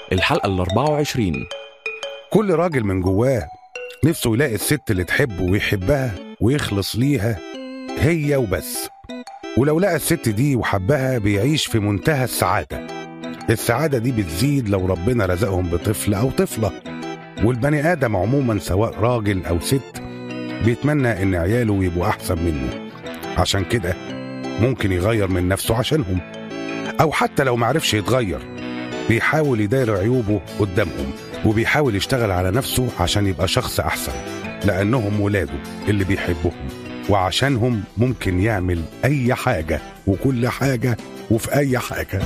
الحلقة 24. كل راجل من جواه نفسه يلاقي الست اللي تحبه ويحبها ويخلص ليها هي وبس، ولو لقى الست دي وحبها بيعيش في منتهى السعادة. السعادة دي بتزيد لو ربنا رزقهم بطفل أو طفلة، والبني آدم عموما سواء راجل أو ست بيتمنى إن عياله يبقوا أحسن منه، عشان كده ممكن يغير من نفسه عشانهم، أو حتى لو معرفش يتغير بيحاول يداير عيوبه قدامهم وبيحاول يشتغل على نفسه عشان يبقى شخص أحسن، لأنهم ولاده اللي بيحبهم، وعشانهم ممكن يعمل أي حاجة وكل حاجة وفي أي حاجة.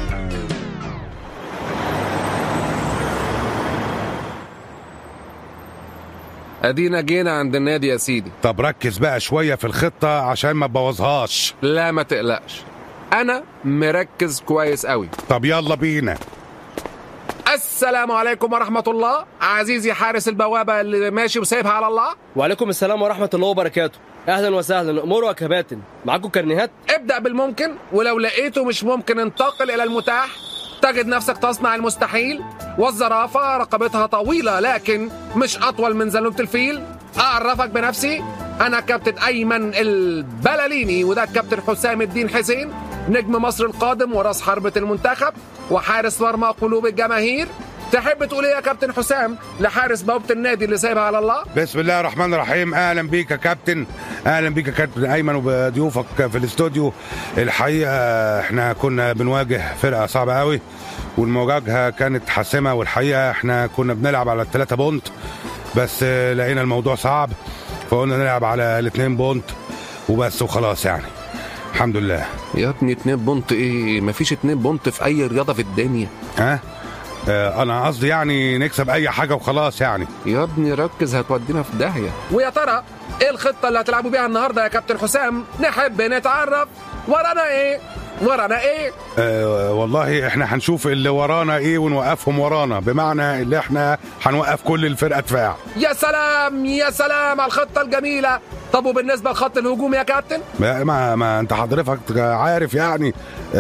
ادينا جينا عند النادي يا سيدي. طب ركز بقى شوية في الخطة عشان ما تبوظهاش. لا ما تقلقش، انا مركز كويس قوي. طب يلا بينا. السلام عليكم ورحمة الله. عزيزي حارس البوابة اللي ماشي وسايبها على الله. وعليكم السلام ورحمة الله وبركاته. اهلا وسهلا، اموروا يا كباتن. معاكم كرنيهات؟ ابدأ بالممكن، ولو لقيته مش ممكن انتقل الى المتاح. تجد نفسك تصنع المستحيل، والزرافة رقبتها طويلة لكن مش أطول من زلومة الفيل. أعرفك بنفسي، أنا كابتن أيمن البلاليني، وده كابتن حسام الدين حسين، نجم مصر القادم وراس حربة المنتخب وحارس مرمى قلوب الجماهير. تحب تقول ايه يا كابتن حسام لحارس بوابة النادي اللي سايبها على الله؟ بسم الله الرحمن الرحيم. اهلا بيك يا كابتن، اهلا بيك يا كابتن ايمن وبضيوفك في الاستوديو. الحقيقه احنا كنا بنواجه فرقه صعبه قوي، والمواجهه كانت حاسمه، والحقيقه احنا كنا بنلعب على 3 بونت بس لقينا الموضوع صعب، فقلنا نلعب على 2 بونت وبس وخلاص. يعني الحمد لله. يا ابني 2 بونت ايه؟ مفيش 2 بونت في اي رياضه في الدنيا. انا قصدي يعني نكسب اي حاجه وخلاص. يعني يا ابني ركز، هتودينا في داهيه. ويا ترى ايه الخطه اللي هتلعبوا بيها النهارده يا كابتن حسام؟ نحب نتعرف. ورانا ايه؟ ورانا ايه؟ والله احنا هنشوف اللي ورانا ايه ونوقفهم ورانا، بمعنى اللي احنا هنوقف كل الفرقه دفاع. يا سلام يا سلام على الخطه الجميله. طب وبالنسبه لخط الهجوم يا كابتن؟ ما انت حضرتك عارف يعني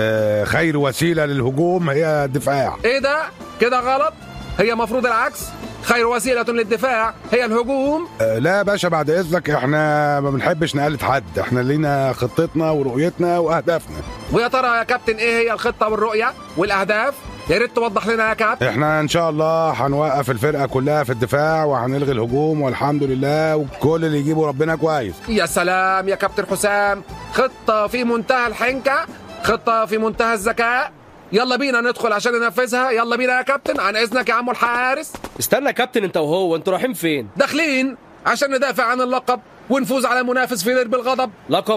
خير وسيله للهجوم هي الدفاع. ايه ده؟ كده غلط، هي مفروض العكس. خير وسيله للدفاع هي الهجوم. لا يا باشا بعد اذنك، احنا ما بنحبش نقلد حد، احنا لينا خطتنا ورؤيتنا واهدافنا. ويا ترى يا كابتن ايه هي الخطه والرؤيه والاهداف؟ يا ريت توضح لنا يا كابتن. احنا ان شاء الله هنوقف الفرقه كلها في الدفاع وهنلغي الهجوم، والحمد لله، وكل اللي يجيبه ربنا كويس. يا سلام يا كابتن حسام، خطه في منتهى الحنكه، خطه في منتهى الذكاء. يلا بينا ندخل عشان ننفذها. يلا بينا يا كابتن، عن اذنك يا عمو الحارس. استنى يا كابتن، انت وهو انتوا رايحين فين؟ داخلين عشان ندافع عن اللقب ونفوز على منافس في درب الغضب.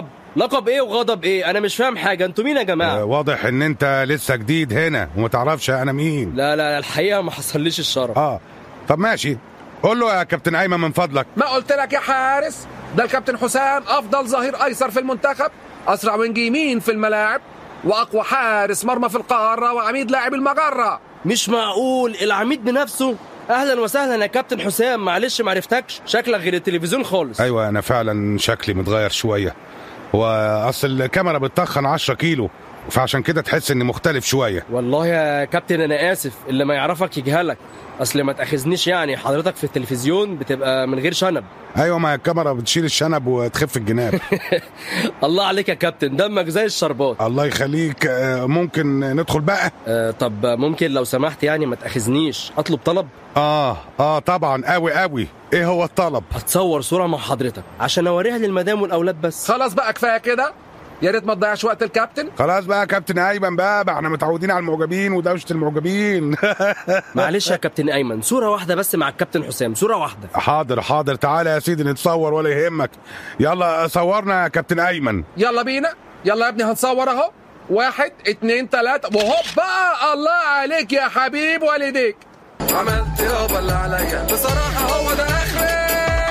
لقب ايه وغضب ايه؟ انا مش فاهم حاجه، انتوا مين يا جماعه؟ واضح ان انت لسه جديد هنا وما تعرفش انا مين. لا الحقيقه ما حصليش الشرف. طب ماشي، قول له يا كابتن ايمن من فضلك. ما قلت لك يا حارس؟ ده الكابتن حسام، افضل ظهير ايسر في المنتخب، اسرع وينج يمين في الملاعب، واقوى حارس مرمى في القاره، وعميد لاعب المجره. مش معقول العميد بنفسه؟ اهلا وسهلا يا كابتن حسام. معلش معرفتكش، شكلك غير التلفزيون خالص. ايوه انا فعلا شكلي متغير شويه، هو اصل الكاميرا بتطخن 10 كيلو، فعشان كده تحس اني مختلف شويه. والله يا كابتن انا اسف، اللي ما يعرفك يجهلك. اصل ما تاخذنيش، يعني حضرتك في التلفزيون بتبقى من غير شنب. ايوه ما الكاميرا بتشيل الشنب وتخف الجناب. الله عليك يا كابتن، دمك زي الشربات. الله يخليك. ممكن ندخل بقى؟ طب ممكن لو سمحت يعني ما تاخذنيش اطلب طلب؟ طبعا قوي. ايه هو الطلب؟ هتصور صوره مع حضرتك عشان اوريها للمدام والاولاد بس. خلاص بقى كفايه كده، يا ريت ما تضيعش وقت الكابتن. خلاص بقى يا كابتن ايمن بقى احنا متعودين على المعجبين ودوشه المعجبين. معلش يا كابتن ايمن، صوره واحده بس مع الكابتن حسام، صوره واحده. حاضر تعالى يا سيدي نتصور ولا يهمك. يلا صورنا يا كابتن ايمن. يلا بينا، يلا يا ابني هنصور اهو. 1 2 3 وهوب بقى. الله عليك يا حبيب والديك، عملت يابا اللي عليا بصراحه، هو ده اخري.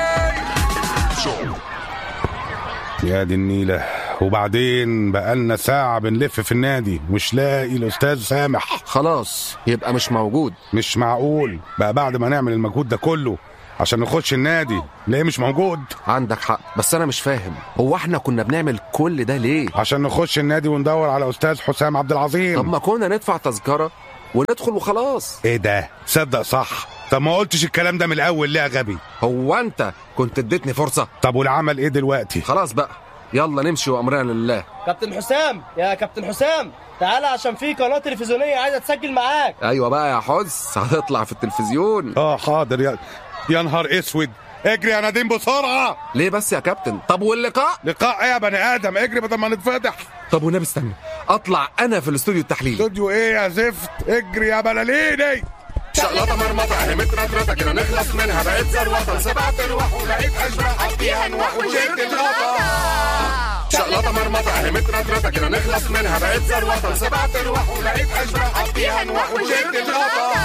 يا دي النيله. وبعدين بقالنا ساعة بنلف في النادي مش لاقي الأستاذ سامح. خلاص يبقى مش موجود. مش معقول بقى بعد ما نعمل المجهود ده كله عشان نخش النادي ليه مش موجود؟ عندك حق، بس أنا مش فاهم، هو احنا كنا بنعمل كل ده ليه؟ عشان نخش النادي وندور على أستاذ حسام عبد العظيم. طب ما كنا ندفع تذكرة وندخل وخلاص. ايه ده؟ صدق صح. طب ما قلتش الكلام ده من الاول ليه يا غبي؟ هو انت كنت اديتني فرصة؟ طب والعمل ايه دلوقتي؟ خلاص بقى، يلا نمشي وامرنا لله. كابتن حسام، يا كابتن حسام تعالى عشان في قناه تلفزيونيه عايزه تسجل معاك. ايوه بقى يا حس، هتطلع في التلفزيون. حاضر. يا نهار اسود، اجري يا نديم بسرعه. ليه بس يا كابتن؟ طب واللقاء؟ لقاء ايه يا بني ادم؟ اجري بدل ما نتفضح. طب والنبي استنى، اطلع انا في الاستوديو التحليلي. استوديو ايه يا زفت؟ اجري يا بلاليني. شقلطه مرمطه همت رطرطه كده نخلص منها، بقيت زروطه سبعت ارواح ولقيت اشباح فيها نوح وجبت الغطا. شقلطه مرمطه همت رطرطه كده نخلص منها، بقيت زروطه سبعت ارواح ولقيت اشباح فيها نوح وجبت الغطا.